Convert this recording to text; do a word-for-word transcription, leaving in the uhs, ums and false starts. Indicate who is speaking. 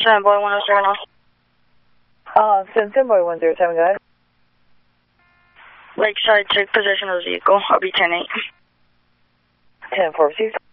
Speaker 1: seven boy one oh seven oh.
Speaker 2: Uh, seven, seven boy one zero seven, go ahead.
Speaker 1: Lakeside, take possession of the vehicle. I'll be ten eight.
Speaker 2: ten four received.